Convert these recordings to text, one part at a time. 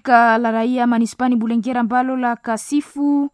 Shirika la raia manispani Bulengera ambalo la kasifu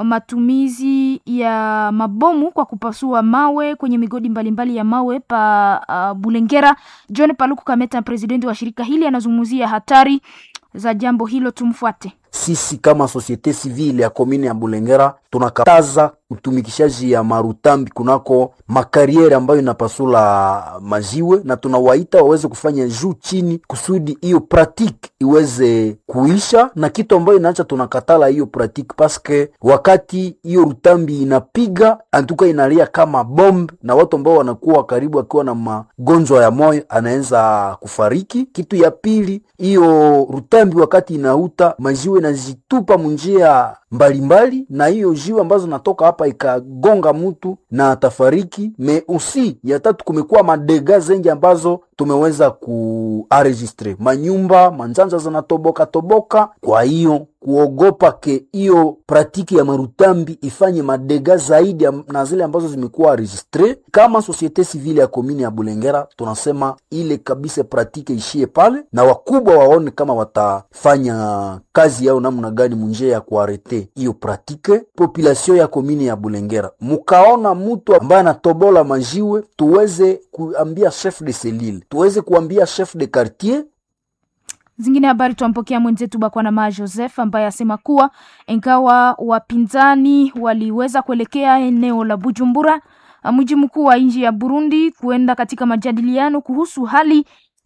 matumizi ya mabomu kwa kupasua mawe kwenye migodi mbalimbali ya mawe pa Bulengera. John Paluku Kameta, presidenti wa shirika hili, anazungumzia hatari za jambo hilo. Tumfuate. Sisi kama societe civile ya komine ya Bulengera tunakataza utumikishaji ya marutambi kunako makariere ambayo inapasula majiwe, na tunawaita waweze kufanya juu chini kusudi hiyo pratique iweze kuisha, na kitu ambayo inaacha tunakatala hiyo pratique paske wakati hiyo rutambi inapiga antuka inalia kama bomb, na watu ambao wanakuwa karibu akiwa na magonjwa ya moyo anaanza kufariki. Kitu ya pili, hiyo rutambi wakati inauta majiwe nazitupa munjia mbalimbali, na hiyo jiwe ambazo natoka hapa ikagonga mtu na atafariki. Me usi ya tatu, kumekuwa madega zengi ambazo tumeweza kuenregistre, manyumba manjanja zinatoboka. Kwa hiyo kuogopa ke hiyo pratiki ya marutambi ifanye madega zaidi na zile ambazo zimekuwa registre, kama societe civile ya komini ya Bulengera tunasema ile kabisa pratiki ishie pale, na wakubwa waone kama watafanya kazi yao namna gani munje ya kuarete hiyo pratike. Population ya komini ya Bulengera, mukaona mtu ambaye anatobola majiwe, tuweze kuambia chef de selile, tuweze kuambia chef de quartier. Zingine habari tuampokea mwenzetu Bakwana Ma Joseph ambaye asema kuwa ingawa wapinzani waliweza kuelekea eneo la Bujumbura, mji mkuu wa nchi ya Burundi, kuenda katika majadiliano kuhusu hali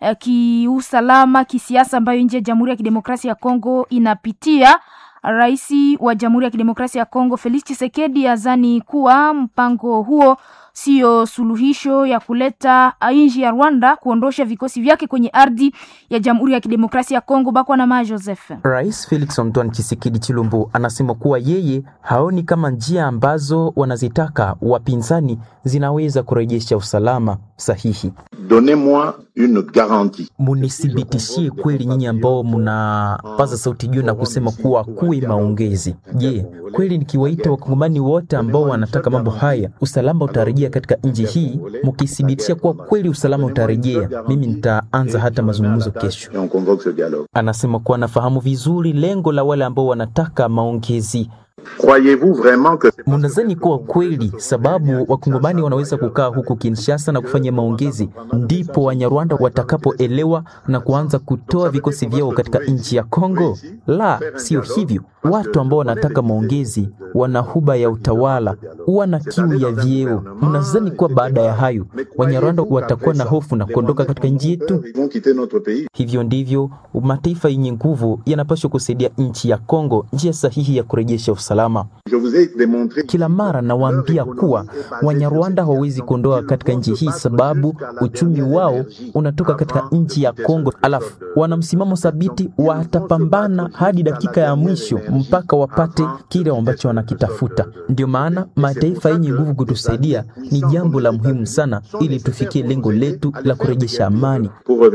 kiusalama kisiasa ambayo nchi ya Jamhuri ya Kidemokrasia ya Kongo inapitia. Raisi wa Jamhuri ya Kidemokrasia ya Kongo Felix Tshisekedi azani kuwa mpango huo sio suluhisho ya kuleta nchi ya Rwanda kuondosha vikosi vyake kwenye ardhi ya Jamhuri ya Kidemokrasia ya Kongo. Bakwana Ma Joseph. Rais Felix Antoine Tshisekedi Chilombo anasema kuwa yeye haoni kama njia ambazo wanazitaka wapinzani zinaweza kurejesha usalama sahihi. Donnez-moi une garantie. Munithibitishie kweli nyinyi ambao mnapaza sauti juu na kusema kuwa kuwe maongezi. Je, kweli nikiwaita wakongomani wote ambao wanataka mambo haya usalama utarejea katika nchi hii, mkithibitisha kuwa kweli usalama utarejea, mimi nitaanza hata mazungumzo kesho. Anasema kuwa anafahamu vizuri lengo la wale ambao wanataka maongezi. Croyez-vous vraiment que Munazani kuwa kweli sababu wakongomani wanaweza kukaa huko Kinshasa na kufanya maongezi ndipo Wanyarwanda watakapoelewa na kuanza kutoa vikosi vyao katika nchi ya Kongo? La, sio hivyo. Watu ambao wanataka maongezi wana huba ya utawala, wana kiu ya vyeo. Munazani kuwa baada ya hayo Wanyarwanda watakuwa na hofu na kuondoka katika nchi yetu? Hivyo ndivyo mataifa yenye nguvu yanapaswa kusaidia nchi ya Kongo njia sahihi ya kurejesha usalama. Kila mara nawaambia kuwa Wanyarwanda hawawezi kuondoka katika nchi hii sababu uchumi wao unatoka katika nchi ya Kongo. Alafu wana msimamo thabiti, watapambana hadi dakika ya mwisho mpaka wapate kile ambacho wanakitafuta. Ndio maana mataifa yenye nguvu kutusaidia ni jambo la muhimu sana ili tufikie lengo letu la kurejesha amani.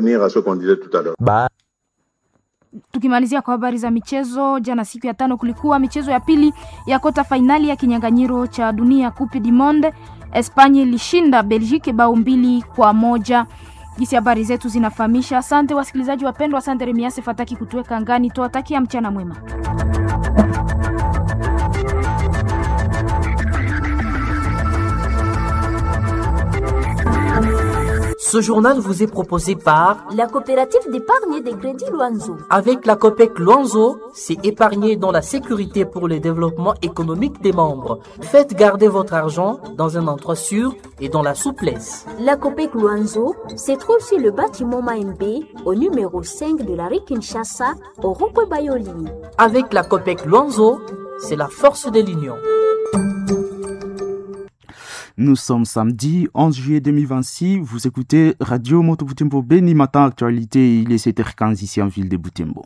Tukimalizia kwa habari za michezo, jana siku ya 5 kulikuwa michezo ya pili ya kota finali ya kinyang'anyiro cha dunia Coupe du Monde. Espanya ilishinda Belgique bao 2-1. Jinsi habari zetu zinafahamisha. Asante wasikilizaji wapendwa, asante Remiase Fataki kutuweka ngani. Tuwatakia mchana mwema. Ce journal vous est proposé par la coopérative d'épargne et de crédit Luanzo. Avec la COPEC Luanzo, c'est épargner dans la sécurité pour le développement économique des membres. Faites garder votre argent dans un endroit sûr et dans la souplesse. La COPEC Luanzo se trouve sur le bâtiment Maembe au numéro 5 de la rue Kinshasa au rond-point Bayoli. Avec la COPEC Luanzo, c'est la force de l'union. Nous sommes samedi 11 juillet 2026. Vous écoutez Radio Moto Butembo Beni Matin Actualité. Il est 7h15 ici en ville de Butembo.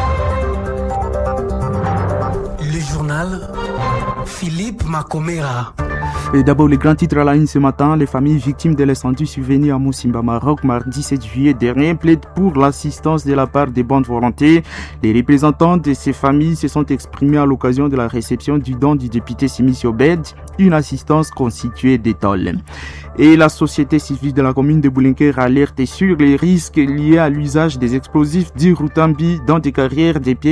Le journal Philippe Macomera. Et d'abord, les grands titres à la une ce matin. Les familles victimes de l'incendie survenu à Moussimba, Maroc, mardi 7 juillet dernier, plaident pour l'assistance de la part des bonnes volontés. Les représentants de ces familles se sont exprimés à l'occasion de la réception du don du député Simis Obed, une assistance constituée d'étoiles. Et la société civile de la commune de Boulinker alerte sur les risques liés à l'usage des explosifs du Rutambi dans des carrières des pieds